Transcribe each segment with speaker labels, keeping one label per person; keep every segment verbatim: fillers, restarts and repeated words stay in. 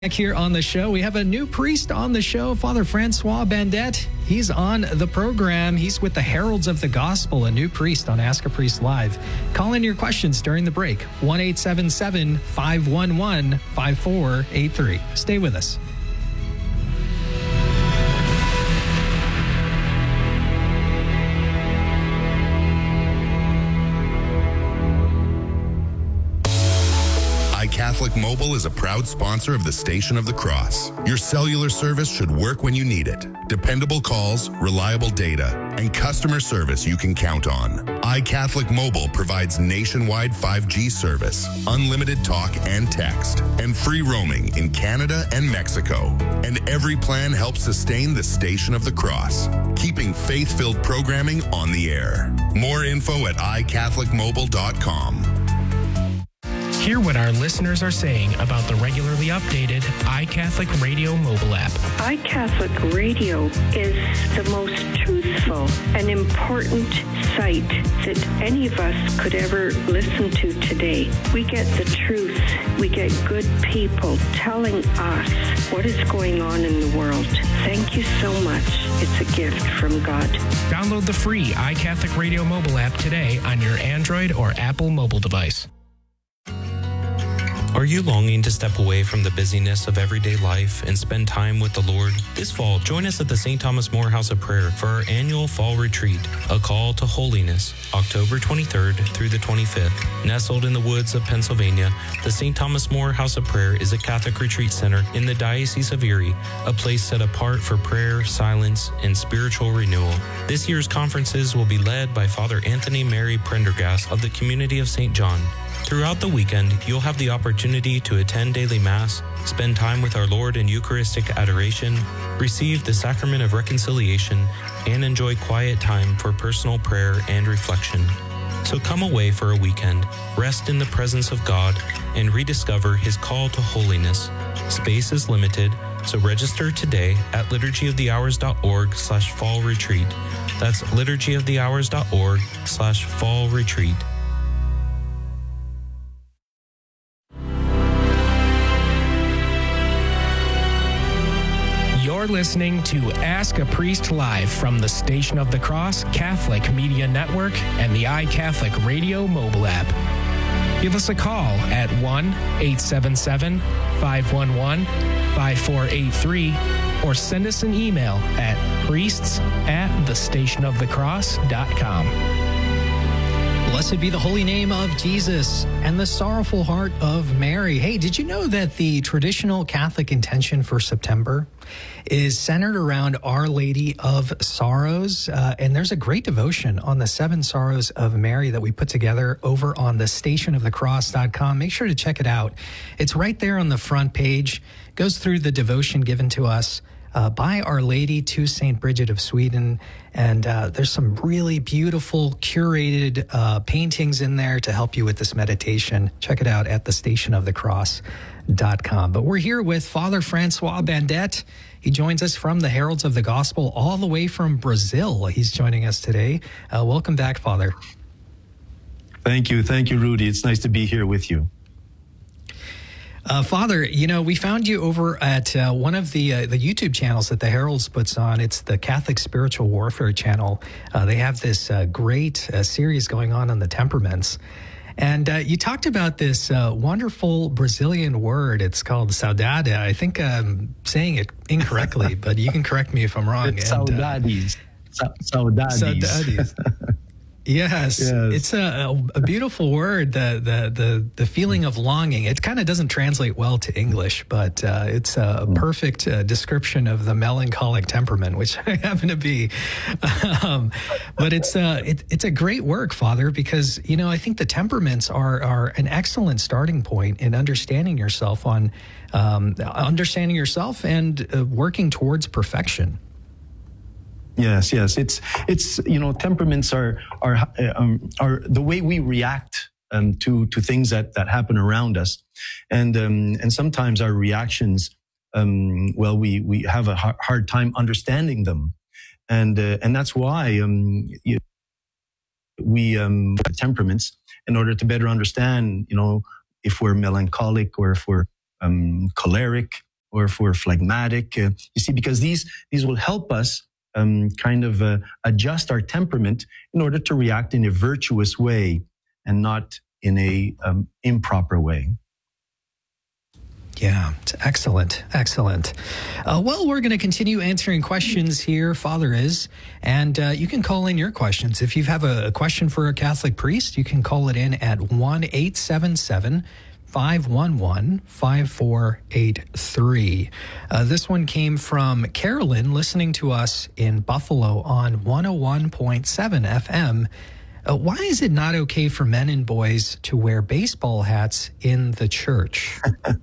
Speaker 1: Back here on the show, we have a new priest on the show, Father Francois Bandette. He's on the program. He's with the Heralds of the Gospel, a new priest on Ask a Priest Live. Call in your questions during the break, one eight seven seven, five one one, five four eight three. Stay with us.
Speaker 2: Catholic Mobile is a proud sponsor of the Station of the Cross. Your cellular service should work when you need it. Dependable calls, reliable data, and customer service you can count on. iCatholic Mobile provides nationwide five G service, unlimited talk and text, and free roaming in Canada and Mexico. And every plan helps sustain the Station of the Cross, keeping faith-filled programming on the air. More info at i catholic mobile dot com.
Speaker 3: Hear what our listeners are saying about the regularly updated iCatholic Radio mobile app.
Speaker 4: iCatholic Radio is the most truthful and important site that any of us could ever listen to today. We get the truth. We get good people telling us what is going on in the world. Thank you so much. It's a gift from God.
Speaker 3: Download the free iCatholic Radio mobile app today on your Android or Apple mobile device.
Speaker 5: Are you longing to step away from the busyness of everyday life and spend time with the Lord? This fall, join us at the Saint Thomas More House of Prayer for our annual Fall Retreat, A Call to Holiness, October twenty-third through the twenty-fifth. Nestled in the woods of Pennsylvania, the Saint Thomas More House of Prayer is a Catholic retreat center in the Diocese of Erie, a place set apart for prayer, silence, and spiritual renewal. This year's conferences will be led by Father Anthony Mary Prendergast of the Community of Saint John. Throughout the weekend, you'll have the opportunity to attend daily Mass, spend time with our Lord in Eucharistic adoration, receive the Sacrament of Reconciliation, and enjoy quiet time for personal prayer and reflection. So come away for a weekend, rest in the presence of God, and rediscover His call to holiness. Space is limited, so register today at liturgyofthehours.org slash fall retreat. That's liturgyofthehours.org slash fall retreat.
Speaker 3: You're listening to Ask a Priest Live from the Station of the Cross Catholic Media Network and the iCatholic Radio mobile app. Give us a call at one eight seven seven, five one one, five four eight three or send us an email at priests at the station of the cross dot com.
Speaker 1: Blessed be the holy name of Jesus and the sorrowful heart of Mary. Hey, did you know that the traditional Catholic intention for September is centered around Our Lady of Sorrows? Uh, and there's a great devotion on the seven sorrows of Mary that we put together over on the station of the cross dot com. Make sure to check it out. It's right there on the front page. Goes through the devotion given to us Uh, by Our Lady to Saint Bridget of Sweden. And uh, there's some really beautiful curated uh, paintings in there to help you with this meditation. Check it out at the station of the cross dot com. But we're here with Father Francois Bandette. He joins us from the Heralds of the Gospel all the way from Brazil. He's joining us today. Uh, welcome back, Father.
Speaker 6: Thank you. Thank you, Rudy. It's nice to be here with you.
Speaker 1: Uh, Father, you know, we found you over at uh, one of the uh, the YouTube channels that the Heralds puts on. It's the Catholic Spiritual Warfare channel. Uh, they have this uh, great uh, series going on on the temperaments. And uh, you talked about this uh, wonderful Brazilian word. It's called saudade. I think I'm saying it incorrectly, but you can correct me if I'm wrong.
Speaker 6: It's
Speaker 1: and,
Speaker 6: saudades. Uh, saudades.
Speaker 1: Saudades. Yes, yes, it's a, a beautiful word. The the the the feeling of longing. It kind of doesn't translate well to English, but uh, it's a perfect uh, description of the melancholic temperament, which I happen to be. Um, but it's uh, it, it's a great work, Father, because you know I think the temperaments are are an excellent starting point in understanding yourself on um, understanding yourself and uh, working towards perfection.
Speaker 6: Yes, yes. It's it's you know temperaments are are um, are the way we react um, to to things that, that happen around us, and um, and sometimes our reactions, um, well, we we have a hard time understanding them, and uh, and that's why um, you, we um, temperaments in order to better understand, you know, if we're melancholic or if we're um, choleric, or if we're phlegmatic. Uh, you see, because these these will help us um, kind of uh, adjust our temperament in order to react in a virtuous way and not in a um, improper way.
Speaker 1: Yeah, it's excellent, excellent. Uh, well, we're going to continue answering questions here, Father Is, and uh, you can call in your questions. If you have a, a question for a Catholic priest, you can call it in at one eight seven seven, five one one, five four eight three. Uh, this one came from Carolyn, listening to us in Buffalo on one oh one point seven F M. Uh, why is it not okay for men and boys to wear baseball hats in the church?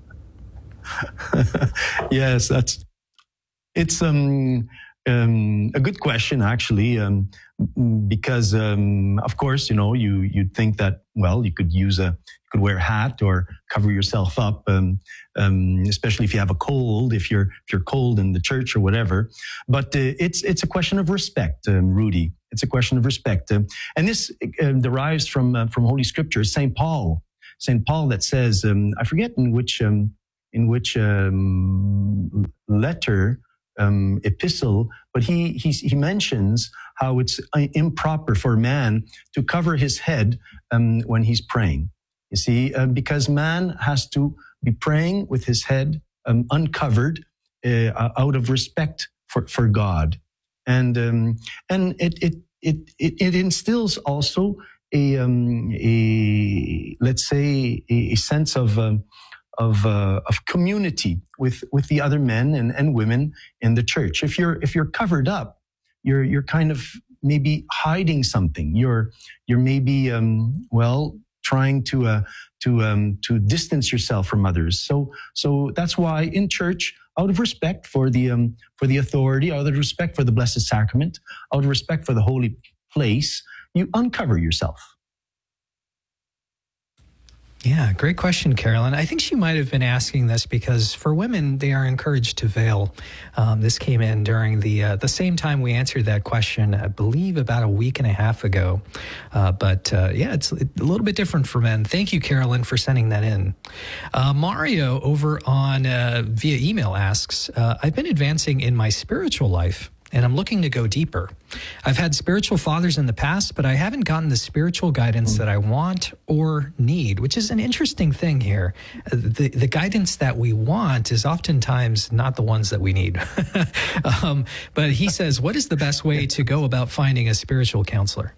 Speaker 6: Yes, that's it's um, um, a good question, actually, um, because um, of course, you know, you you'd think that, well, you could use a you could wear a hat or cover yourself up, um, um, especially if you have a cold, if you're if you're cold in the church or whatever. But uh, it's it's a question of respect, um, Rudy. It's a question of respect, uh, and this uh, derives from uh, from Holy Scripture. Saint Paul, Saint Paul, that says, um, I forget in which. Um, in which um, letter, um, epistle, but he, he he mentions how it's improper for a man to cover his head um, when he's praying. You see, uh, because man has to be praying with his head um, uncovered uh, out of respect for, for God, and um, and it it it it, it instills also a um, a let's say a, a sense of um, of uh, of community with with the other men and, and women in the church. If you're if you're covered up, you're you're kind of maybe hiding something. You're you're maybe um, well trying to uh, to um, to distance yourself from others. So so that's why in church, out of respect for the um, for the authority, out of respect for the Blessed Sacrament, out of respect for the holy place, you uncover yourself.
Speaker 1: Yeah, great question, Carolyn. I think she might have been asking this because for women, they are encouraged to veil. Um, this came in during the uh, the same time we answered that question, I believe about a week and a half ago. Uh, but uh, yeah, it's a little bit different for men. Thank you, Carolyn, for sending that in. Uh, Mario over on uh, via email asks, uh, I've been advancing in my spiritual life, and I'm looking to go deeper. I've had spiritual fathers in the past, but I haven't gotten the spiritual guidance that I want or need, which is an interesting thing here. The, the guidance that we want is oftentimes not the ones that we need. um, but he says, what is the best way to go about finding a spiritual counselor?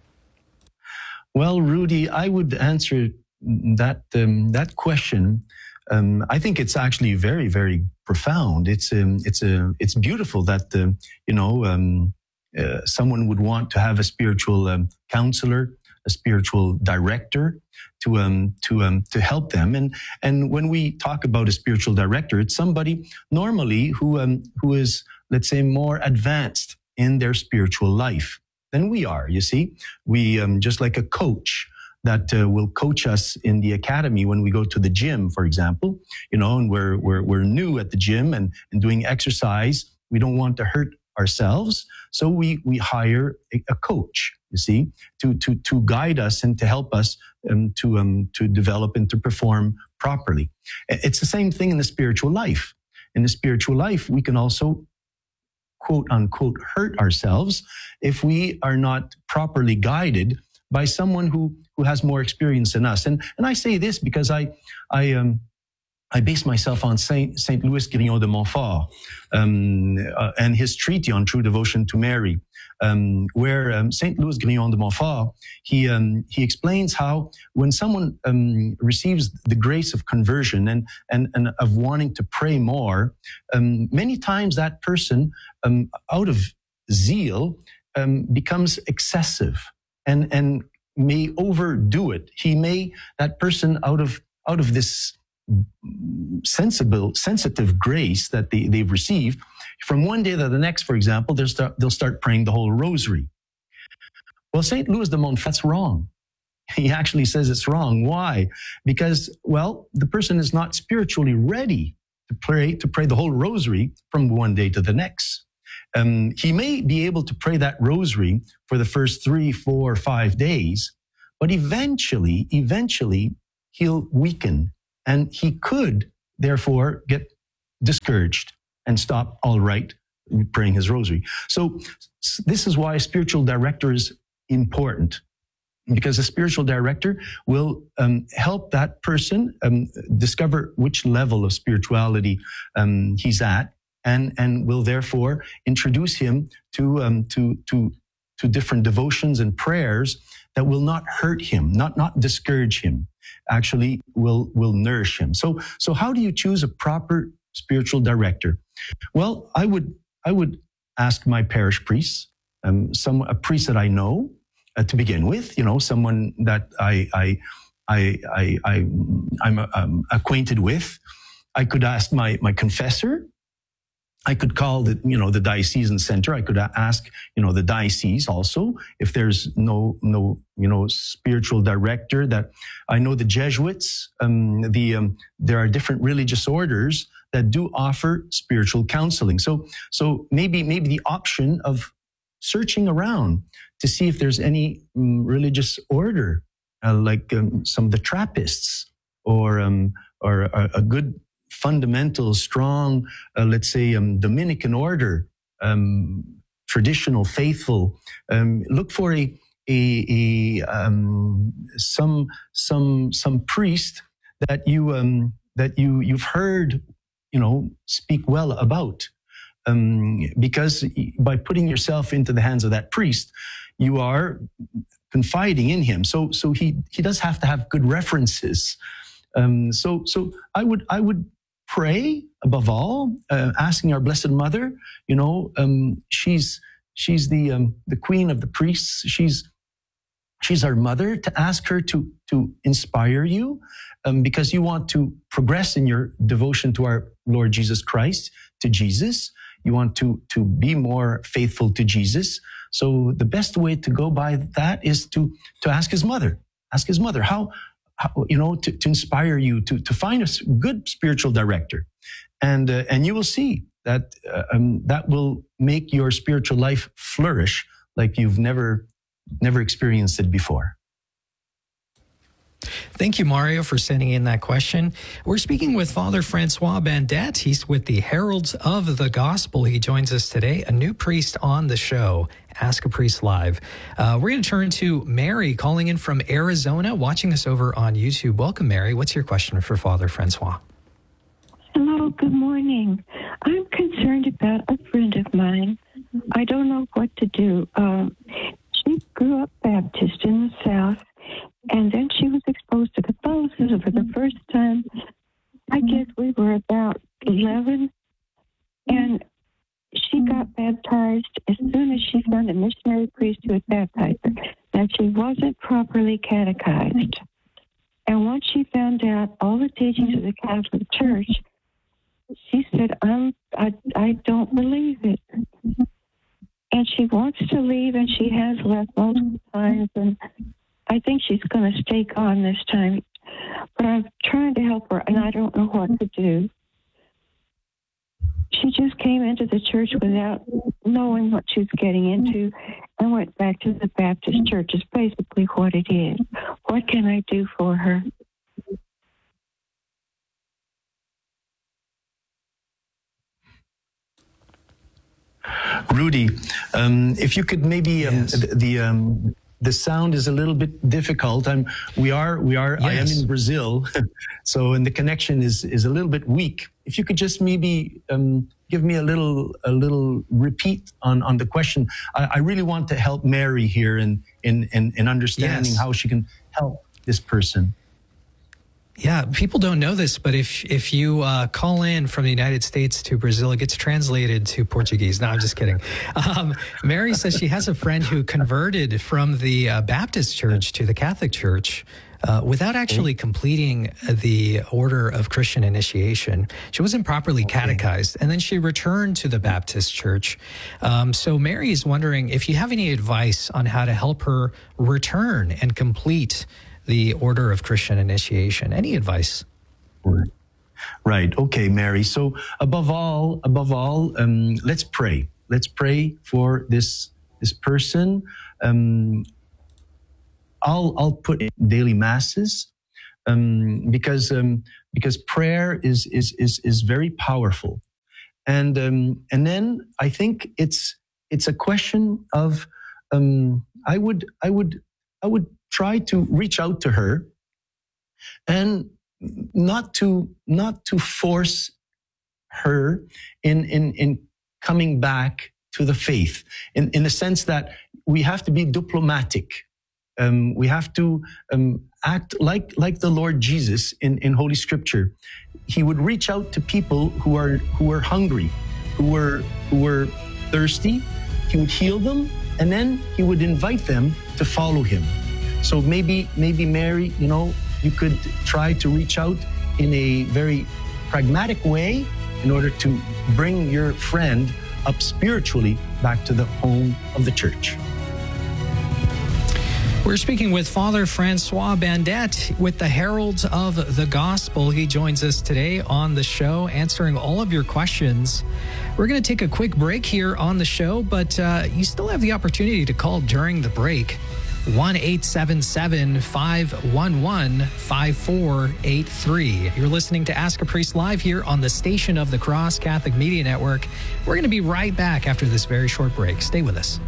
Speaker 6: Well, Rudy, I would answer that um, that question. Um, I think it's actually very, very profound. It's um, it's a it's beautiful that uh, you know um, uh, someone would want to have a spiritual um, counselor, a spiritual director to um to um to help them. And and when we talk about a spiritual director, it's somebody normally who um who is, let's say, more advanced in their spiritual life than we are. You see, we um, just like a coach that uh, will coach us in the academy when we go to the gym, for example, you know, and we're, we're, we're new at the gym and, and doing exercise. We don't want to hurt ourselves. So we, we hire a, a coach, you see, to, to, to guide us and to help us um, to, um, to develop and to perform properly. It's the same thing in the spiritual life. In the spiritual life, we can also quote unquote hurt ourselves if we are not properly guided by someone who, who has more experience than us. And, and I say this because I, I, um, I base myself on Saint, Saint Louis Grillon de Montfort, um, uh, and his treatise on true devotion to Mary, um, where, um, Saint Louis Grillon de Montfort, he, um, he explains how when someone, um, receives the grace of conversion and, and, and of wanting to pray more, um, many times that person, um, out of zeal, um, becomes excessive. And, and may overdo it. He may, that person out of, out of this sensible, sensitive grace that they, they've received, from one day to the next, for example, they'll start, they'll start praying the whole rosary. Well, Saint Louis de Montfort, that's wrong. He actually says it's wrong. Why? Because, well, the person is not spiritually ready to pray, to pray the whole rosary from one day to the next. Um, he may be able to pray that rosary for the first three, four, five days, but eventually, eventually, he'll weaken, and he could, therefore, get discouraged and stop all right praying his rosary. So this is why a spiritual director is important, because a spiritual director will um, help that person um, discover which level of spirituality um, he's at, and and will therefore introduce him to um, to to to different devotions and prayers that will not hurt him, not not discourage him, actually will will nourish him. So so how do you choose a proper spiritual director? Well, I would I would ask my parish priests, um, some a priest that I know uh, to begin with, you know, someone that I I I I, I I'm um, acquainted with. I could ask my my confessor. I could call the, you know, the diocesan center. I could ask, you know, the diocese also if there's no, no, you know, spiritual director. That I know the Jesuits, um, the, um, there are different religious orders that do offer spiritual counseling. So, so maybe, maybe the option of searching around to see if there's any um, religious order, uh, like um, some of the Trappists, or, um, or a, a good, fundamental, strong, uh, let's say, um, Dominican order, um, traditional, faithful. Um, look for a, a, a um, some some some priest that you um, that you you've heard, you know, speak well about, um, because by putting yourself into the hands of that priest, you are confiding in him. So so he he does have to have good references. Um, so so I would I would. Pray above all, uh, asking our Blessed Mother. You know, um, she's she's the um, the queen of the priests. She's she's our mother. To ask her to to inspire you, um, because you want to progress in your devotion to our Lord Jesus Christ, to Jesus. You want to to be more faithful to Jesus. So the best way to go by that is to to ask his mother. Ask his mother how. How, you know, to, to inspire you to, to find a good spiritual director, and uh, and you will see that uh, um, that will make your spiritual life flourish like you've never never experienced it before.
Speaker 1: Thank you, Mario, for sending in that question. We're speaking with Father Francois Bandette. He's with the Heralds of the Gospel. He joins us today, a new priest on the show, Ask a Priest Live. Uh, we're going to turn to Mary, calling in from Arizona, watching us over on YouTube. Welcome, Mary. What's your question for Father Francois?
Speaker 7: Hello, good morning. I'm concerned about a friend of mine. I don't know what to do. Um, she grew up Baptist in the South, and then she was exposed to Catholicism for the first time. I guess we were about eleven, and she got baptized as soon as she found a missionary priest who had baptized her. Now, she wasn't properly catechized. And once she found out all the teachings of the Catholic Church, she said, I'm, I, I don't believe it. And she wants to leave, and she has left multiple times, and I think she's going to stay on this time. But I'm trying to help her, and I don't know what to do. She just came into the church without knowing what she was getting into and went back to the Baptist church, is basically what it is. What can I do for her?
Speaker 6: Rudy, um, if you could maybe um,
Speaker 1: Yes.
Speaker 6: the, the um, the sound is a little bit difficult. I'm we are we are. I am
Speaker 1: Yes.
Speaker 6: in Brazil, so and the connection is is a little bit weak. If you could just maybe um, give me a little a little repeat on, on the question. I, I really want to help Mary here in in in, in understanding
Speaker 1: Yes.
Speaker 6: how she can help this person.
Speaker 1: Yeah, people don't know this, but if if you uh, call in from the United States to Brazil, it gets translated to Portuguese. No, I'm just kidding. Um, Mary says she has a friend who converted from the uh, Baptist church to the Catholic church uh, without actually completing the order of Christian initiation. She wasn't properly catechized, and then she returned to the Baptist church. Um, so Mary is wondering if you have any advice on how to help her return and complete the order of Christian initiation. Any advice?
Speaker 6: Right. Okay, Mary. So above all, above all, um, let's pray. Let's pray for this this person. Um, I'll I'll put in daily masses um, because um, because prayer is is is is very powerful. And um, and then I think it's it's a question of um, I would I would I would try to reach out to her, and not to not to force her in in in coming back to the faith, in in the sense that we have to be diplomatic. Um, we have to um, act like like the Lord Jesus in, in Holy Scripture. He would reach out to people who are who were hungry, who were who were thirsty. He would heal them, and then he would invite them to follow him. So maybe maybe Mary, you know, you could try to reach out in a very pragmatic way in order to bring your friend up spiritually back to the home of the church.
Speaker 1: We're speaking with Father Francois Bandette with the Heralds of the Gospel. He joins us today on the show, answering all of your questions. We're going to take a quick break here on the show, but uh, you still have the opportunity to call during the break. one eight seven seven, five one one, five four eight three. You're listening to Ask a Priest Live here on the Station of the Cross Catholic Media Network. We're going to be right back after this very short break. Stay with us.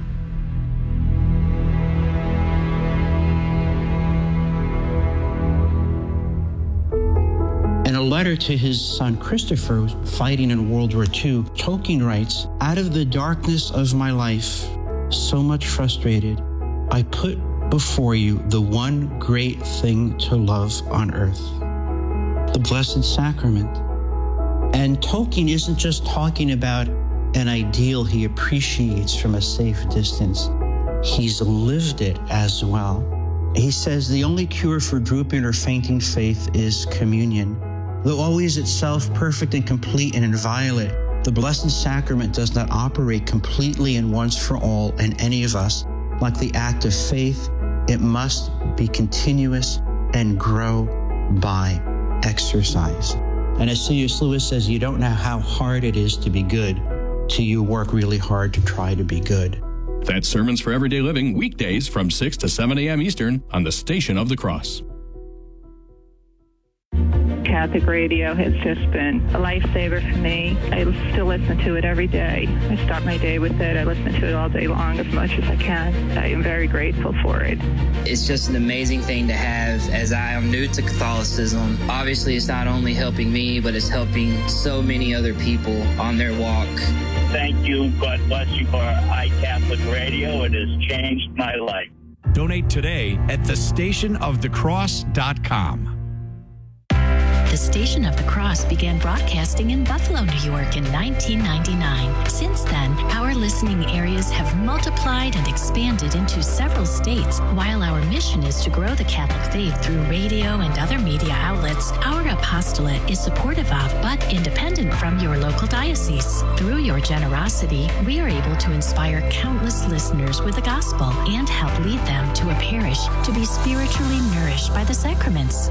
Speaker 8: In a letter to his son Christopher, fighting in World War Two, Tolkien writes, "Out of the darkness of my life, so much frustrated, I put before you the one great thing to love on earth, the Blessed Sacrament." And Tolkien isn't just talking about an ideal he appreciates from a safe distance. He's lived it as well. He says the only cure for drooping or fainting faith is communion. Though always itself perfect and complete and inviolate, the Blessed Sacrament does not operate completely and once for all in any of us. Like the act of faith, it must be continuous and grow by exercise. And as C S Lewis says, you don't know how hard it is to be good till you work really hard to try to be good.
Speaker 9: That's Sermons for Everyday Living, weekdays from six to seven a.m. Eastern on the Station of the Cross.
Speaker 10: Catholic radio has just been a lifesaver for me. I still listen to it every day. I start my day with it. I listen to it all day long as much as I can. I am very grateful for it.
Speaker 11: It's just an amazing thing to have, as I am new to Catholicism. Obviously, it's not only helping me, but it's helping so many other people on their walk.
Speaker 12: Thank you. God bless you for iCatholic Radio. It has changed my life.
Speaker 13: Donate today at the station of the cross dot com.
Speaker 14: The Station of the Cross began broadcasting in Buffalo, New York in nineteen ninety-nine. Since then, our listening areas have multiplied and expanded into several states. While our mission is to grow the Catholic faith through radio and other media outlets, our apostolate is supportive of but independent from your local diocese. Through your generosity, we are able to inspire countless listeners with the gospel and help lead them to a parish to be spiritually nourished by the sacraments.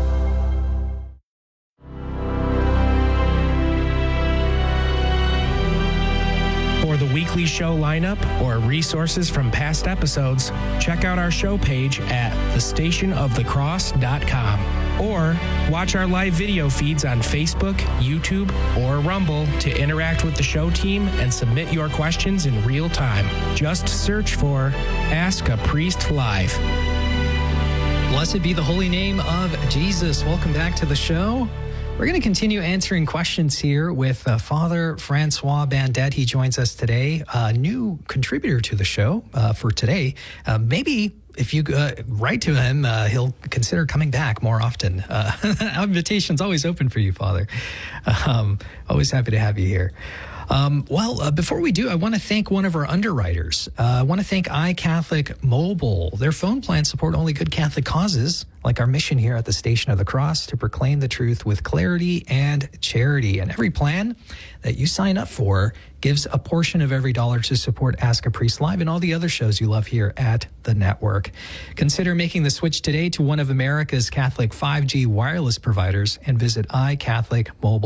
Speaker 3: For the weekly show lineup or resources from past episodes, check out our show page at the station of the cross dot com or watch our live video feeds on Facebook, YouTube, or Rumble to interact with the show team and submit your questions in real time. Just search for Ask a Priest Live.
Speaker 1: Blessed be the holy name of Jesus. Welcome back to the show. We're going to continue answering questions here with uh, Father Francois Bandette. He joins us today, a new contributor to the show uh, for today. Uh, maybe if you uh, write to him, uh, he'll consider coming back more often. Uh, our invitation's always open for you, Father. Um, always happy to have you here. Um, well, uh, before we do, I want to thank one of our underwriters. Uh, I want to thank iCatholic Mobile. Their phone plans support only good Catholic causes, like our mission here at the Station of the Cross to proclaim the truth with clarity and charity. And every plan that you sign up for gives a portion of every dollar to support Ask a Priest Live and all the other shows you love here at the network. Consider making the switch today to one of America's Catholic five G wireless providers and visit i catholic mobile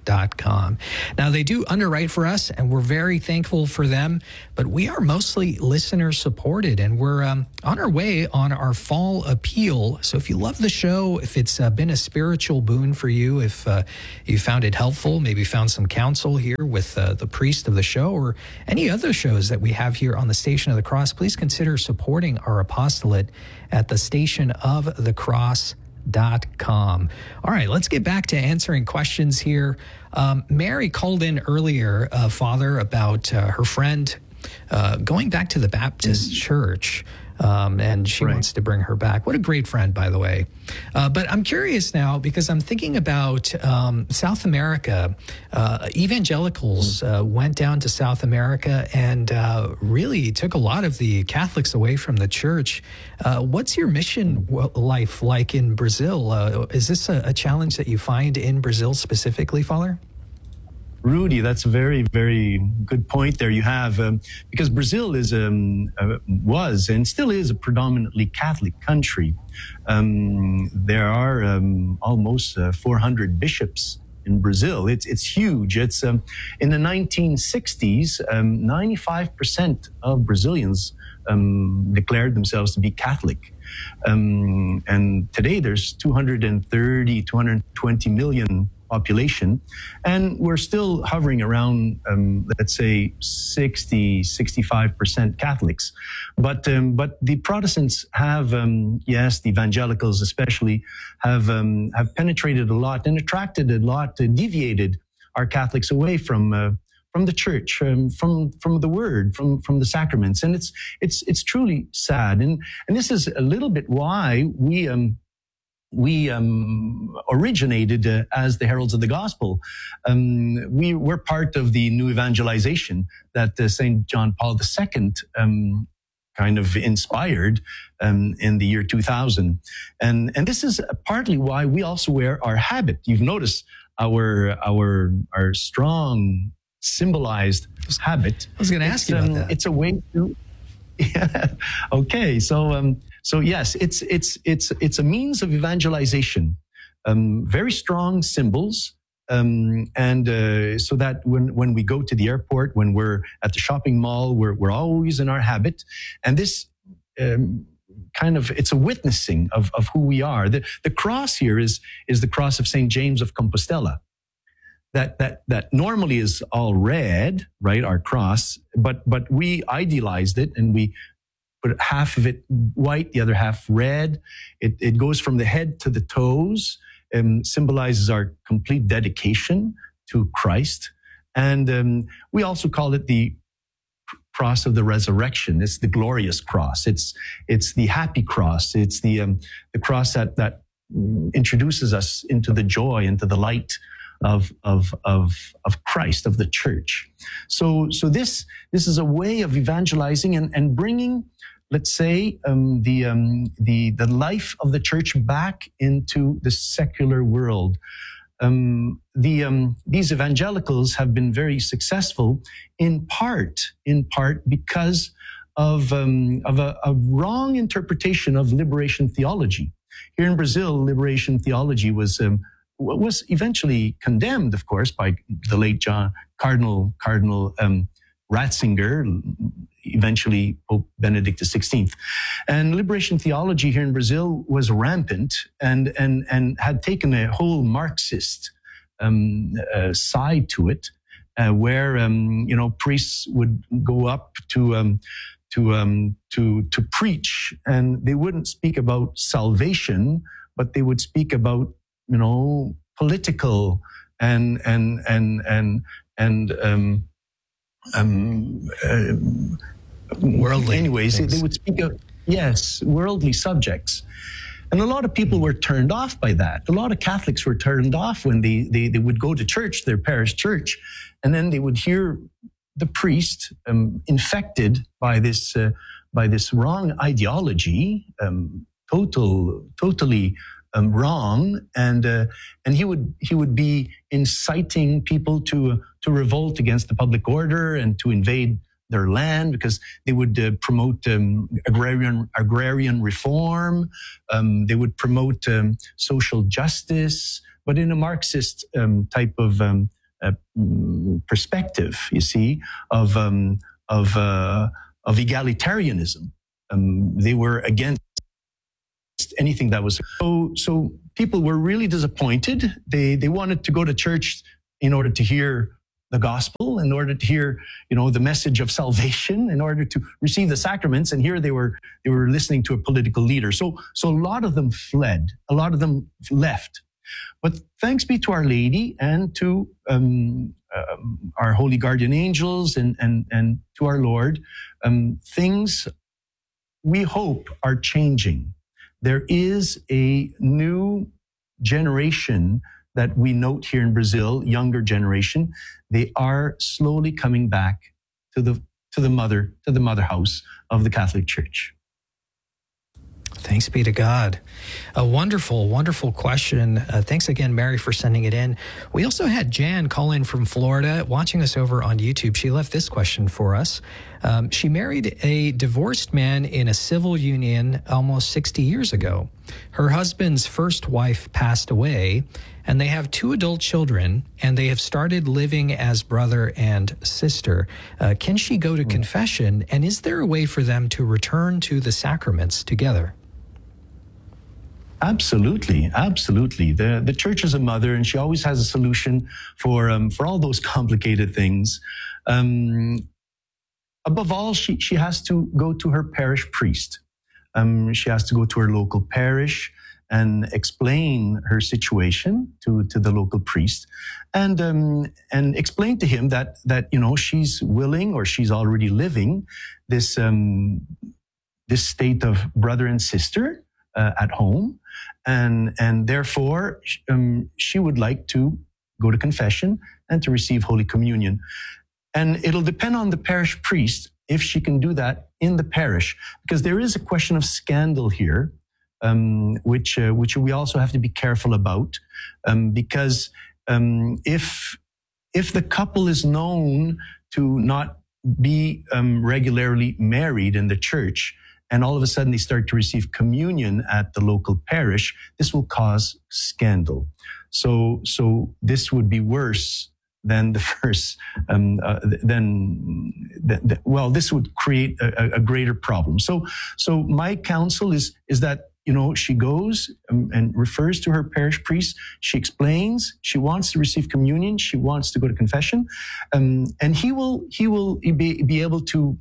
Speaker 1: dot com. Now, they do underwrite for us, and we're very thankful for them, but we are mostly listener supported, and we're um, on our way on our fall appeal. So if you love the show, if it's uh, been a spiritual boon for you, if uh, you found it helpful, maybe found some counsel here with uh, the priest of the show or any other shows that we have here on the Station of the Cross, please consider supporting our apostolate at the station of the cross dot com. All right, let's get back to answering questions here. Um, Mary called in earlier, uh, Father, about uh, her friend uh, going back to the Baptist mm. church. Um, and she right. wants to bring her back. What a great friend, by the way. Uh, but I'm curious now because I'm thinking about um, South America. Uh, evangelicals uh, went down to South America and uh, really took a lot of the Catholics away from the church. Uh, what's your mission life like in Brazil? Uh, is this a, a challenge that you find in Brazil specifically, Father?
Speaker 6: Rudy, that's a very, very good point there you have, um, because Brazil is, um, uh, was and still is a predominantly Catholic country. Um, there are um, almost uh, four hundred bishops in Brazil. It's it's huge. It's um, in the nineteen sixties, um, ninety-five percent of Brazilians um, declared themselves to be Catholic. Um, and today there's two hundred thirty, two hundred twenty million population, and we're still hovering around, um, let's say, sixty, sixty-five percent Catholics. But um, but the Protestants have, um, yes, the evangelicals especially, have um, have penetrated a lot and attracted a lot, uh, deviated our Catholics away from uh, from the church, um, from from the Word, from from the sacraments, and it's it's it's truly sad. And and this is a little bit why we. Um, We um, originated uh, as the Heralds of the Gospel. Um, we were part of the new evangelization that uh, Saint John Paul the Second um, kind of inspired um, in the year two thousand. And, and this is partly why we also wear our habit. You've noticed our, our, our strong symbolized habit.
Speaker 1: I was going to ask you
Speaker 6: um,
Speaker 1: about that.
Speaker 6: It's a way to... Yeah. Okay, so... Um, So yes, it's it's it's it's a means of evangelization. Um, very strong symbols, um, and uh, so that when when we go to the airport, when we're at the shopping mall, we're we're always in our habit, and this um, kind of it's a witnessing of of who we are. The the cross here is is the cross of Saint James of Compostela. That that that normally is all red, right? Our cross, but but we idealized it and we. But half of it white, the other half red. It, it goes from the head to the toes and symbolizes our complete dedication to Christ. And um, we also call it the cross of the resurrection. It's the glorious cross. It's it's the happy cross. It's the um, the cross that that introduces us into the joy, into the light of of of of Christ, of the church. So so this this is a way of evangelizing and and bringing, let's say, um, the um, the the life of the church back into the secular world. Um, the um, these evangelicals have been very successful, in part in part because of um, of a, a wrong interpretation of liberation theology. Here in Brazil, liberation theology was. Um, was eventually condemned, of course, by the late John Cardinal Cardinal um, Ratzinger, eventually Pope Benedict the sixteenth. And liberation theology here in Brazil was rampant and and and had taken a whole Marxist um, uh, side to it, uh, where um, you know priests would go up to um, to um, to to preach, and they wouldn't speak about salvation, but they would speak about you know, political and and and and and um, um, uh,
Speaker 1: worldly.
Speaker 6: Anyways, they, they would speak of yes, worldly subjects, and a lot of people were turned off by that. A lot of Catholics were turned off when they they, they would go to church, their parish church, and then they would hear the priest um, infected by this uh, by this wrong ideology, um, total totally. Um, wrong, and uh, and he would he would be inciting people to to revolt against the public order and to invade their land because they would uh, promote um, agrarian agrarian reform. Um, they would promote um, social justice. but in a Marxist um, type of um, uh, perspective, you see, of um, of uh, of egalitarianism. Um, they were against anything that was so. So people were really disappointed. They they wanted to go to church in order to hear the gospel, in order to hear, you know, the message of salvation, in order to receive the sacraments. And here they were, they were listening to a political leader. So, so a lot of them fled, a lot of them left. But thanks be to Our Lady and to um, uh, our holy guardian angels and, and, and to our Lord, um, things we hope are changing. There is a new generation that we note here in Brazil, younger generation. They are slowly coming back to the to the mother to the mother house of the Catholic Church.
Speaker 1: Thanks be to God. A wonderful, wonderful question. Uh, thanks again, Mary, for sending it in. We also had Jan call in from Florida, watching us over on YouTube. She left this question for us. Um, she married a divorced man in a civil union almost sixty years ago. Her husband's first wife passed away, and they have two adult children, and they have started living as brother and sister. Uh, can she go to mm. confession, and is there a way for them to return to the sacraments together?
Speaker 6: Absolutely, absolutely. The the church is a mother, and she always has a solution for um, for all those complicated things. Um, above all, she she has to go to her parish priest. Um, she has to go to her local parish and explain her situation to to the local priest, and um, and explain to him that that you know she's willing, or she's already living this um, this state of brother and sister uh, at home. And and therefore, um, she would like to go to confession and to receive Holy Communion. And it'll depend on the parish priest if she can do that in the parish, because there is a question of scandal here, um, which uh, which we also have to be careful about, um, because um, if if the couple is known to not be um, regularly married in the church, and all of a sudden they start to receive communion at the local parish, this will cause scandal. So, so this would be worse than the first, um, uh, than, th- th- well, this would create a, a greater problem. So, so my counsel is, is that, you know, she goes um, and refers to her parish priest. She explains she wants to receive communion. She wants to go to confession. Um, and he will, he will be, be able to,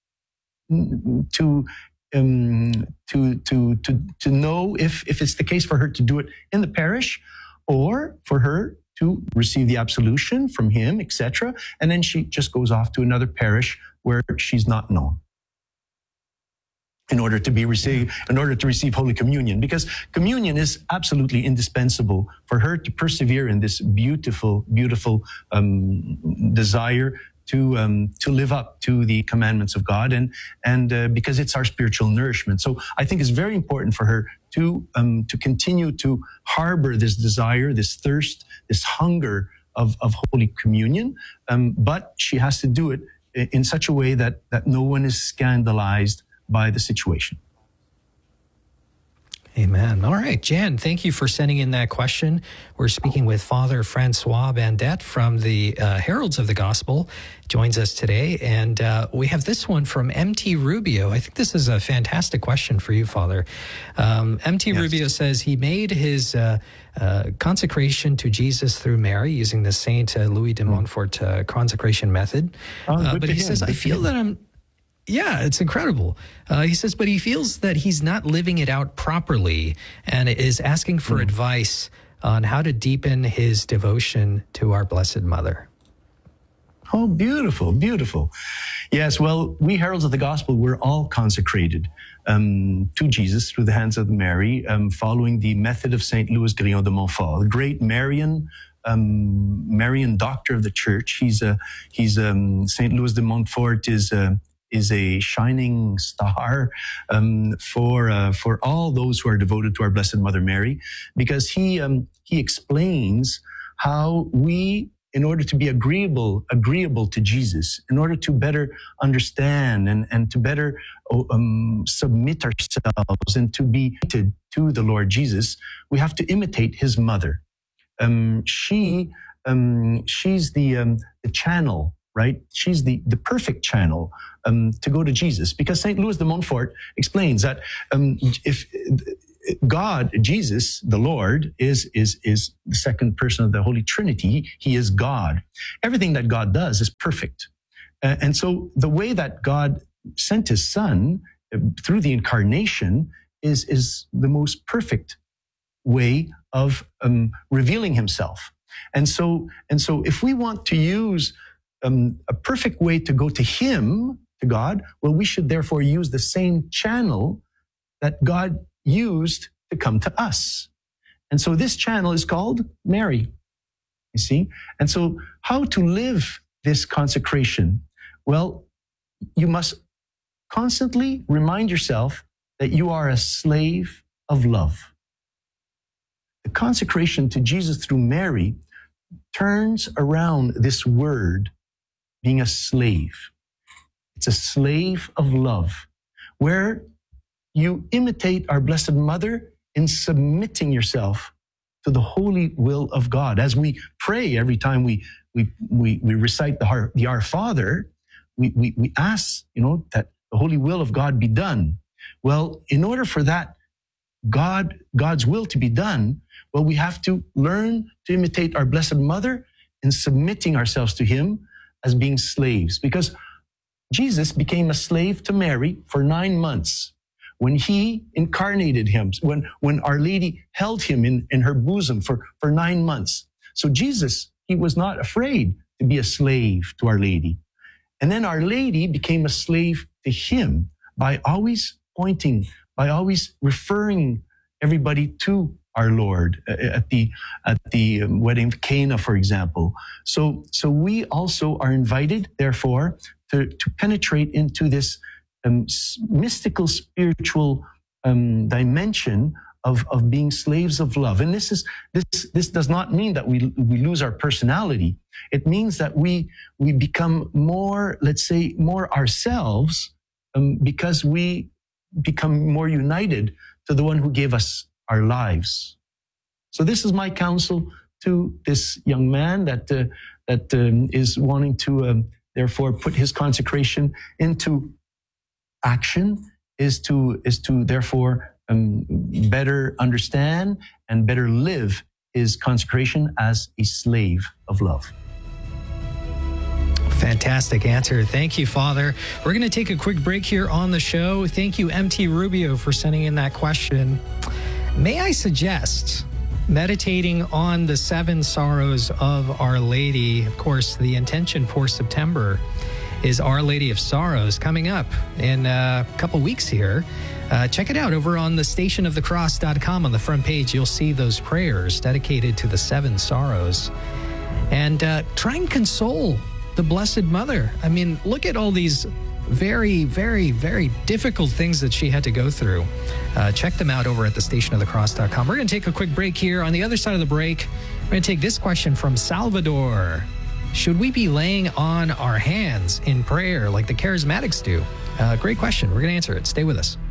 Speaker 6: to, Um, to to to to know if if it's the case for her to do it in the parish, or for her to receive the absolution from him, et cetera. And then she just goes off to another parish where she's not known, in order to be received, in order to receive Holy Communion, because communion is absolutely indispensable for her to persevere in this beautiful, beautiful um, desire to um, to live up to the commandments of God, and and uh, because it's our spiritual nourishment. So I think it's very important for her to um, to continue to harbor this desire, this thirst, this hunger of of Holy Communion, um, but she has to do it in such a way that that no one is scandalized by the situation.
Speaker 1: Amen. All right, Jan, thank you for sending in that question. We're speaking with Father Francois Bandette from the uh, Heralds of the Gospel, joins us today. And uh, we have this one from M T Rubio. I think this is a fantastic question for you, Father. Um, M T Yes. Rubio says he made his uh, uh, consecration to Jesus through Mary using the Saint uh, Louis de Montfort uh, consecration method.
Speaker 6: Oh,
Speaker 1: uh, but he
Speaker 6: him.
Speaker 1: says,
Speaker 6: good
Speaker 1: I feel that I'm... Yeah, it's incredible. Uh, he says, but he feels that he's not living it out properly and is asking for mm. advice on how to deepen his devotion to our Blessed Mother.
Speaker 6: Oh, beautiful, beautiful. Yes, well, we Heralds of the Gospel, we're all consecrated um, to Jesus through the hands of Mary, um, following the method of Saint Louis Grillon de Montfort, the great Marian um, Marian doctor of the Church. He's a he's um, Saint Louis de Montfort is a is a shining star um, for uh, for all those who are devoted to our Blessed Mother Mary, because he um, he explains how we, in order to be agreeable agreeable to Jesus, in order to better understand and and to better um, submit ourselves and to be to the Lord Jesus, we have to imitate his mother. um, she um, she's the um, the channel, right? She's the the perfect channel um, to go to Jesus, because Saint Louis de Montfort explains that um, if God, Jesus, the Lord, is is is the second person of the Holy Trinity. He is God. Everything that God does is perfect, uh, and so the way that God sent His Son uh, through the incarnation is is the most perfect way of um, revealing Himself. And so, and so, if we want to use um, a perfect way to go to Him, to God, well, we should therefore use the same channel that God used to come to us. And so this channel is called Mary, you see? And so how to live this consecration? Well, you must constantly remind yourself that you are a slave of love. The consecration to Jesus through Mary turns around this word being a slave. It's a slave of love, where you imitate our Blessed Mother in submitting yourself to the holy will of God. As we pray every time we we we, we recite the, Our, the Our Father, we, we, we ask, you know, that the holy will of God be done. Well, in order for that God God's will to be done, well, we have to learn to imitate our Blessed Mother in submitting ourselves to Him as being slaves. Because Jesus became a slave to Mary for nine months. When He incarnated Him, when, when Our Lady held Him in, in her bosom for, for nine months. So Jesus, He was not afraid to be a slave to Our Lady. And then Our Lady became a slave to Him by always pointing, by always referring everybody to our Lord at the at the wedding of Cana, for example. So so we also are invited, therefore, to, to penetrate into this um, mystical, spiritual um, dimension of, of being slaves of love. And this is this this does not mean that we we lose our personality. It means that we we become more, let's say, more ourselves, um, because we become more united to the one who gave us our lives. So this is my counsel to this young man that uh, that um, is wanting to um, therefore put his consecration into action, is to is to therefore um, better understand and better live his consecration as a slave of love.
Speaker 1: Fantastic answer. Thank you, Father. We're going to take a quick break here on the show. Thank you, M T Rubio, for sending in that question. May I suggest meditating on the seven sorrows of Our Lady? Of course, the intention for September is Our Lady of Sorrows, coming up in a couple weeks here. Uh, check it out over on the station of the cross dot com. On the front page, you'll see those prayers dedicated to the seven sorrows. And uh, try and console the Blessed Mother. I mean, look at all these very, very, very difficult things that she had to go through. Uh, check them out over at the station of the cross dot com. We're going to take a quick break here. On the other side of the break, we're going to take this question from Salvador. Should we be laying on our hands in prayer like the charismatics do? Uh, great question. We're going to answer it. Stay with us.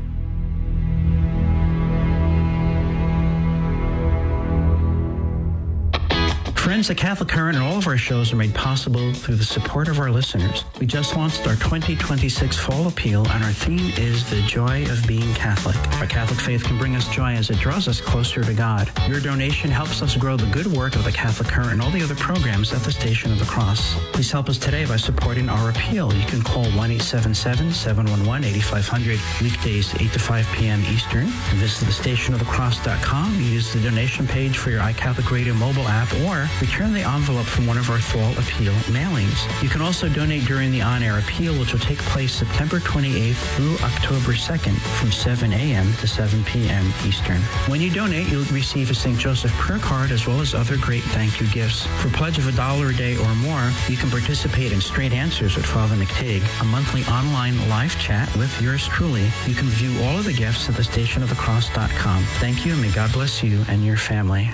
Speaker 8: Friends, the Catholic Current and all of our shows are made possible through the support of our listeners. We just launched our twenty twenty-six Fall Appeal, and our theme is the joy of being Catholic. Our Catholic faith can bring us joy as it draws us closer to God. Your donation helps us grow the good work of the Catholic Current and all the other programs at the Station of the Cross. Please help us today by supporting our appeal. You can call one eight seven seven, seven one one, eight five zero zero weekdays eight to five p.m. Eastern. And visit the station of the cross dot com. You use the donation page for your iCatholic Radio mobile app, or return the envelope from one of our Fall Appeal mailings. You can also donate during the on-air appeal, which will take place September twenty-eighth through October second from seven a.m. to seven p.m. Eastern. When you donate, you'll receive a Saint Joseph prayer card as well as other great thank you gifts. For a pledge of a dollar a day or more, you can participate in Straight Answers with Father McTeague, a monthly online live chat with yours truly. You can view all of the gifts at the station of the cross dot com. Thank you, and may God bless you and your family.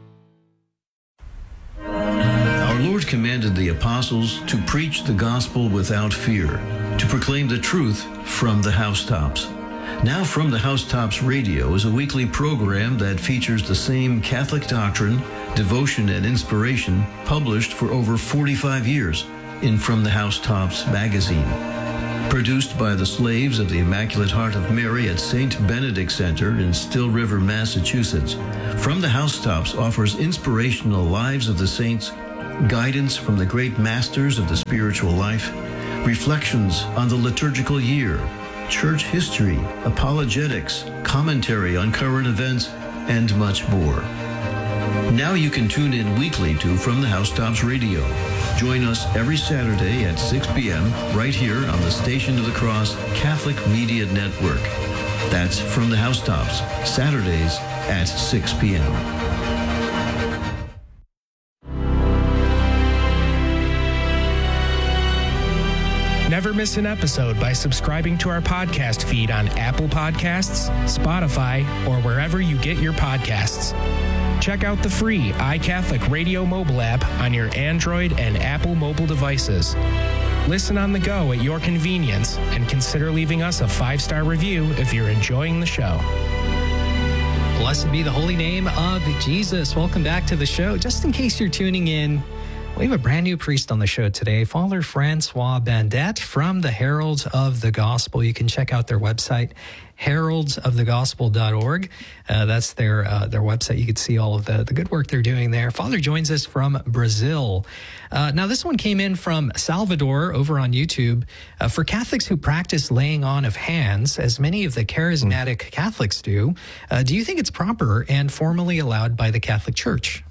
Speaker 15: Our Lord commanded the apostles to preach the gospel without fear, to proclaim the truth from the housetops. Now From the Housetops Radio is a weekly program that features the same Catholic doctrine, devotion, and inspiration published for over forty-five years in From the Housetops magazine. Produced by the slaves of the Immaculate Heart of Mary at Saint Benedict Center in Still River, Massachusetts, From the Housetops offers inspirational lives of the saints, guidance from the great masters of the spiritual life, reflections on the liturgical year, church history, apologetics, commentary on current events, and much more. Now you can tune in weekly to From the Housetops Radio. Join us every Saturday at six p.m. right here on the Station of the Cross Catholic Media Network. That's From the Housetops, Saturdays at six p.m.
Speaker 3: Never miss an episode by subscribing to our podcast feed on Apple Podcasts, Spotify, or wherever you get your podcasts. Check out the free iCatholic Radio mobile app on your Android and Apple mobile devices. Listen on the go at your convenience and consider leaving us a five-star review if you're enjoying the show.
Speaker 1: Blessed be the holy name of Jesus. Welcome back to the show. Just in case you're tuning in, we have a brand new priest on the show today, Father Francois Bandette from the Heralds of the Gospel. You can check out their website, heralds of the gospel dot org. Uh, that's their uh, their website. You can see all of the, the good work they're doing there. Father joins us from Brazil. Uh, now, this one came in from Salvador over on YouTube. Uh, for Catholics who practice laying on of hands, as many of the charismatic Catholics do, uh, do you think it's proper and formally allowed by the Catholic Church?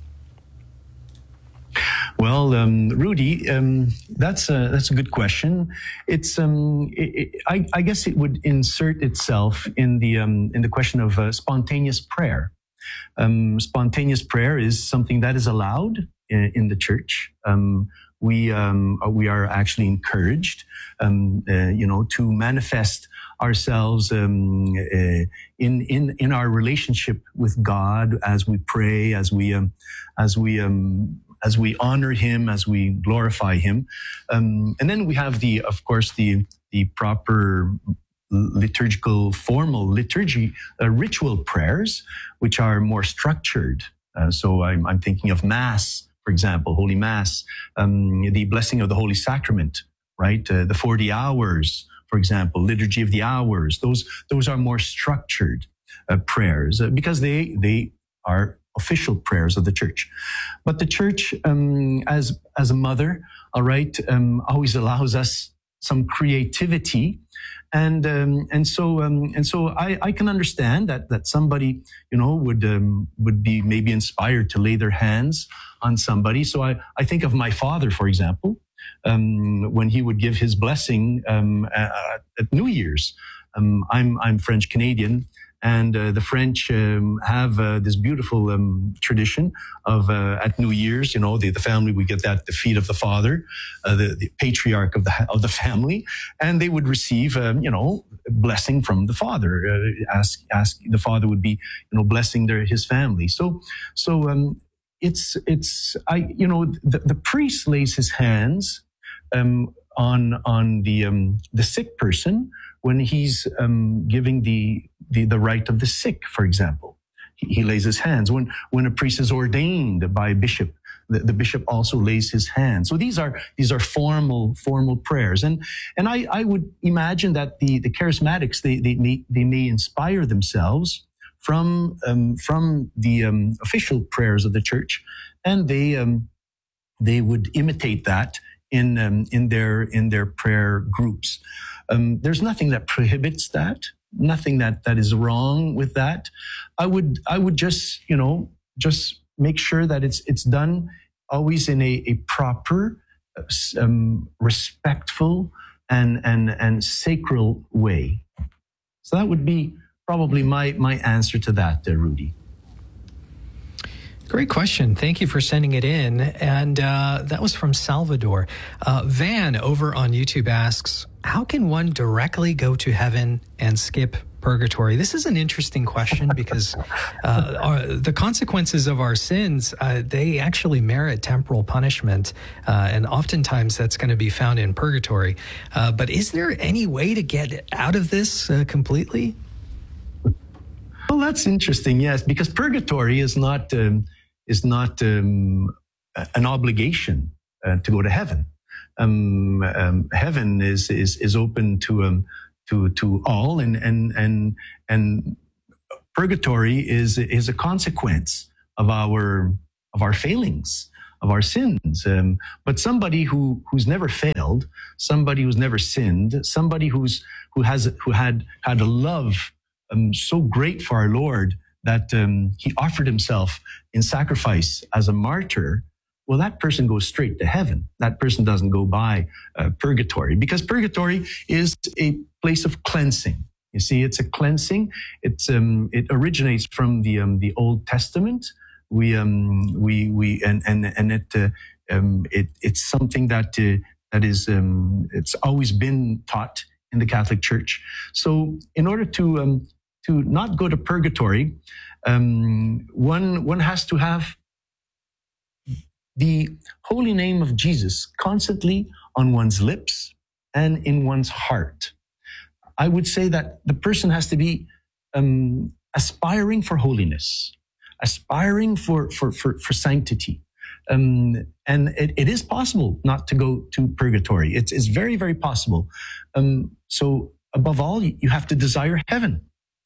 Speaker 6: Well, um, Rudy, um, that's a that's a good question. It's um, it, it, I, I guess it would insert itself in the um, in the question of uh, spontaneous prayer. Um, spontaneous prayer is something that is allowed in, in the Church. Um, we um, we are actually encouraged, um, uh, you know, to manifest ourselves um, uh, in in in our relationship with God as we pray, as we um, as we um, as we honor him, as we glorify him. Um, and then we have the, of course, the, the proper liturgical, formal liturgy, uh, ritual prayers, which are more structured. Uh, so I'm, I'm thinking of Mass, for example, Holy Mass, um, the blessing of the Holy Sacrament, right? Uh, the forty hours, for example, Liturgy of the Hours. Those, those are more structured uh, prayers uh, because they, they are official prayers of the Church. But the Church, um, as as a mother, all right, um, always allows us some creativity, and um, and so um, and so I, I can understand that that somebody, you know, would um, would be maybe inspired to lay their hands on somebody. So I I think of my father, for example, um, when he would give his blessing um, at, at New Year's. Um, I'm I'm French Canadian. And uh, the French um, have uh, this beautiful um, tradition of uh, at New Year's, you know, the, the family would get that the feet of the father, uh, the, the patriarch of the of the family, and they would receive, um, you know, blessing from the father. Uh, ask ask the father would be, you know, blessing their his family. So so um, it's it's I you know the, the priest lays his hands um, on on the um, the sick person when he's um, giving the, the the rite of the sick, for example. He, he lays his hands. When when a priest is ordained by a bishop, the, the bishop also lays his hands. So these are these are formal formal prayers. And and I, I would imagine that the, the charismatics, they they may they may inspire themselves from um, from the um, official prayers of the Church, and they um, they would imitate that in um, in their in their prayer groups. Um, there's nothing that prohibits that, nothing that, that is wrong with that. I would I would just, you know, just make sure that it's it's done always in a, a proper, um, respectful, and and and sacral way. So that would be probably my my answer to that, uh, Rudy.
Speaker 1: Great question. Thank you for sending it in. And uh, that was from Salvador. Uh, Van over on YouTube asks, how can one directly go to heaven and skip purgatory? This is an interesting question because uh, our, the consequences of our sins, uh, they actually merit temporal punishment, uh, and oftentimes that's going to be found in purgatory. Uh, but is there any way to get out of this uh, completely?
Speaker 6: Well, that's interesting. Yes, because purgatory is not um, is not um, an obligation uh, to go to heaven. Um, um, heaven is is is open to um, to to all, and and and and purgatory is is a consequence of our of our failings, of our sins. Um, but somebody who who's never failed, somebody who's never sinned, somebody who's who has who had had a love um, so great for our Lord that um, he offered himself in sacrifice as a martyr. Well, that person goes straight to heaven. That person doesn't go by uh, purgatory, because purgatory is a place of cleansing. You see, it's a cleansing. It's um, it originates from the um, the Old Testament. We um, we we and and and it uh, um, it it's something that uh, that is um, it's always been taught in the Catholic Church. So, in order to um, to not go to purgatory, um, one one has to have the holy name of Jesus constantly on one's lips and in one's heart. I would say that the person has to be um, aspiring for holiness, aspiring for for for, for sanctity, um, and it, it is possible not to go to purgatory. It's, it's very very possible. Um, so above all, you, you have to desire heaven.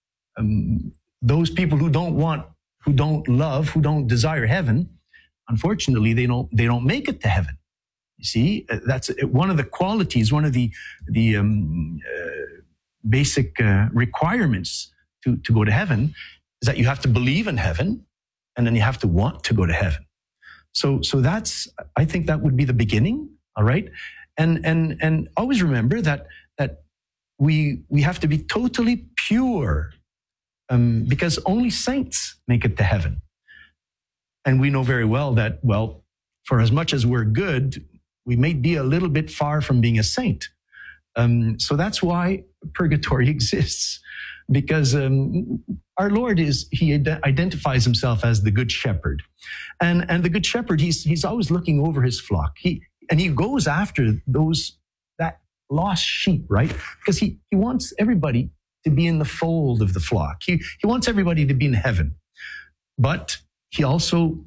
Speaker 6: Um, those people who don't want, who don't love, who don't desire heaven, unfortunately, they don't they don't make it to heaven. You see, that's one of the qualities, one of the the um, uh, basic uh, requirements to to go to heaven is that you have to believe in heaven, and then you have to want to go to heaven. So so that's, I think that would be the beginning. All right, and and and always remember that that we we have to be totally pure, um, because only saints make it to heaven. And we know very well that, well, for as much as we're good, we may be a little bit far from being a saint. Um, so that's why purgatory exists, because um, our Lord is, he ad- identifies himself as the good shepherd. And, and the good shepherd, he's, he's always looking over his flock. He, and he goes after those, that lost sheep, right? Because he, he wants everybody to be in the fold of the flock. He, he wants everybody to be in heaven. But he also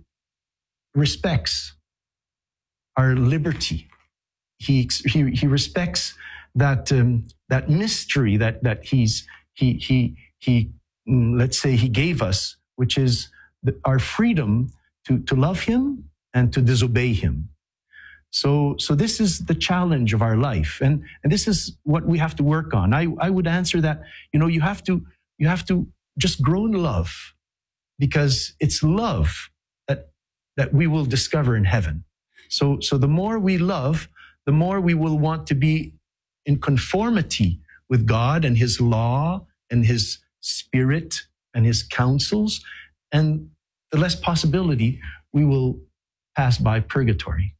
Speaker 6: respects our liberty. He he, he respects that um, that mystery that that he's he he he let's say he gave us, which is the, our freedom to to love him and to disobey him. So so this is the challenge of our life, and and this is what we have to work on. I I would answer that, you know, you have to you have to just grow in love. Because it's love that that we will discover in heaven. So, so the more we love, the more we will want to be in conformity with God and his law and his spirit and his counsels, and the less possibility we will pass by purgatory.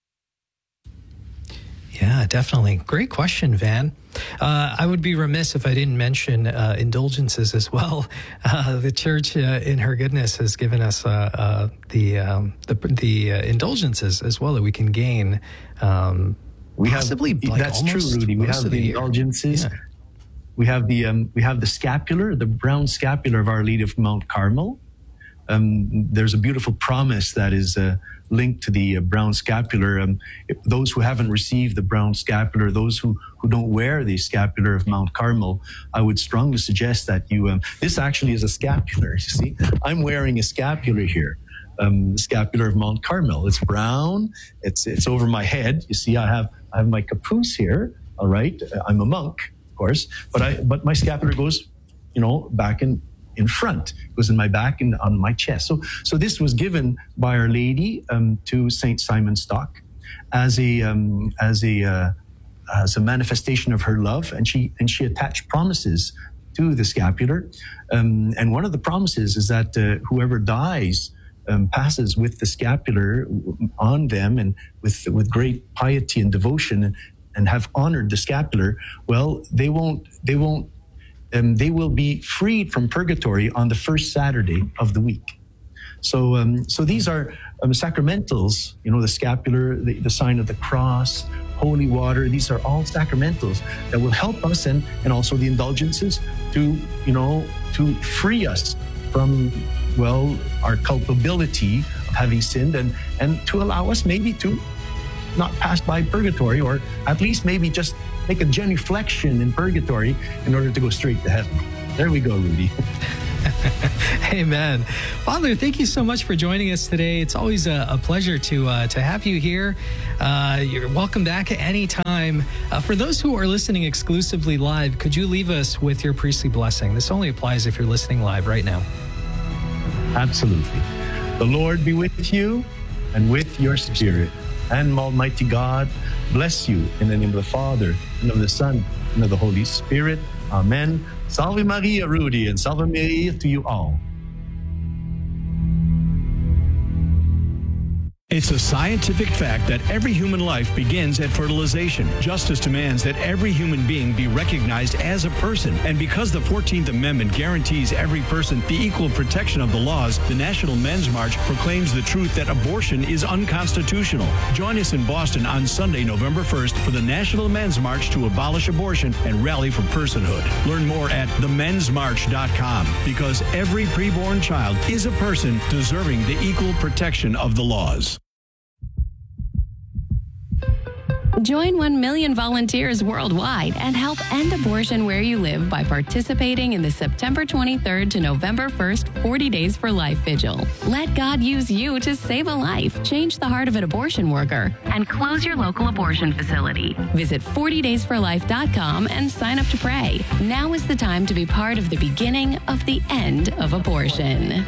Speaker 1: Yeah, definitely. Great question, Van. Uh, I would be remiss if I didn't mention uh, indulgences as well. Uh, the Church, uh, in her goodness, has given us uh, uh, the um, the, the uh, indulgences as well that we can gain. Um,
Speaker 6: we
Speaker 1: possibly,
Speaker 6: have,
Speaker 1: like
Speaker 6: that's true, Rudy. We have the, the indulgences. Yeah. We have the um, we have the scapular, the brown scapular of Our Lady of Mount Carmel. Um, there's a beautiful promise that is uh, linked to the uh, brown scapular. Um, those who haven't received the brown scapular, those who, who don't wear the scapular of Mount Carmel, I would strongly suggest that you, um, this actually is a scapular, you see. I'm wearing a scapular here, um, the scapular of Mount Carmel. It's brown, it's it's over my head. You see, I have I have my capuche here, all right. I'm a monk, of course, but I but my scapular goes, you know, back in in front. It was in my back and on my chest. So, so this was given by Our Lady um, to Saint Simon Stock as a um, as a uh, as a manifestation of her love, and she and she attached promises to the scapular. Um, and one of the promises is that uh, whoever dies um, passes with the scapular on them, and with with great piety and devotion, and, and have honored the scapular. Well, they won't they won't. um, they will be freed from purgatory on the first Saturday of the week. So, um, so these are um, sacramentals, you know, the scapular, the, the sign of the cross, holy water. These are all sacramentals that will help us, and, and also the indulgences to, you know, to free us from, well, our culpability of having sinned, and, and to allow us maybe to not pass by purgatory, or at least maybe just make a genuflection in purgatory in order to go straight to heaven. There we go, Rudy.
Speaker 1: Amen. Father, thank you so much for joining us today. It's always a, a pleasure to uh, to have you here. Uh, you're welcome back at any time. Uh, for those who are listening exclusively live, could you leave us with your priestly blessing? This only applies if you're listening live right now.
Speaker 6: Absolutely. The Lord be with you and with your spirit. And Almighty God bless you in the name of the Father, and of the Son, and of the Holy Spirit. Amen. Salve Maria, Rudy, and Salve Maria to you all.
Speaker 13: It's a scientific fact that every human life begins at fertilization. Justice demands that every human being be recognized as a person. And because the fourteenth Amendment guarantees every person the equal protection of the laws, the National Men's March proclaims the truth that abortion is unconstitutional. Join us in Boston on Sunday, November first for the National Men's March to abolish abortion and rally for personhood. Learn more at the mens march dot com, because every preborn child is a person deserving the equal protection of the laws.
Speaker 16: Join one million volunteers worldwide and help end abortion where you live by participating in the September twenty-third to November first forty Days for Life Vigil. Let God use you to save a life, change the heart of an abortion worker, and close your local abortion facility. Visit forty days for life dot com and sign up to pray. Now is the time to be part of the beginning of the end of abortion.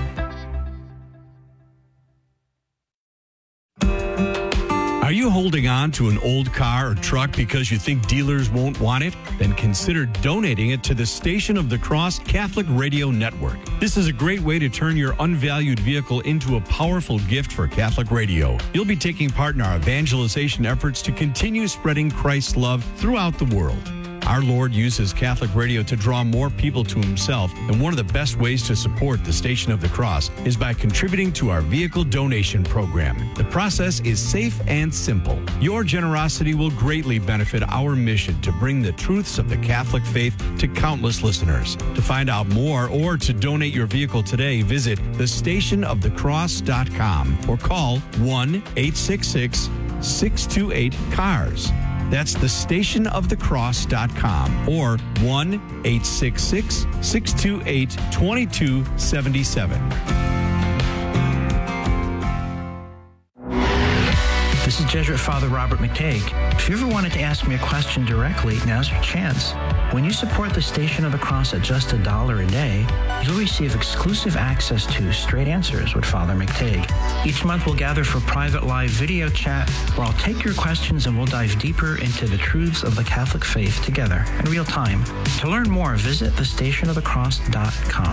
Speaker 13: Are you holding on to an old car or truck because you think dealers won't want it? Then consider donating it to the Station of the Cross Catholic Radio Network. This is a great way to turn your unvalued vehicle into a powerful gift for Catholic radio. You'll be taking part in our evangelization efforts to continue spreading Christ's love throughout the world. Our Lord uses Catholic radio to draw more people to himself, and one of the best ways to support the Station of the Cross is by contributing to our vehicle donation program. The process is safe and simple. Your generosity will greatly benefit our mission to bring the truths of the Catholic faith to countless listeners. To find out more or to donate your vehicle today, visit the station of the cross dot com or call one eight six six, six two eight, C A R S. That's the station of the cross dot com or one eight six six, six two eight, two two seven seven.
Speaker 8: This is Jesuit Father Robert McTague. If you ever wanted to ask me a question directly, now's your chance. When you support the Station of the Cross at just a dollar a day, you'll receive exclusive access to Straight Answers with Father McTague. Each month we'll gather for private live video chat where I'll take your questions and we'll dive deeper into the truths of the Catholic faith together in real time. To learn more, visit the station of the cross dot com.